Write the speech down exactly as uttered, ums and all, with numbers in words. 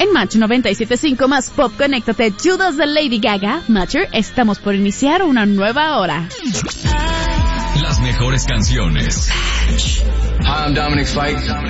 En Match noventa y siete punto cinco más Pop, conéctate. Judas de Lady Gaga. Matcher, estamos por iniciar una nueva hora. Las mejores canciones. Hi, I'm Dominic Fike.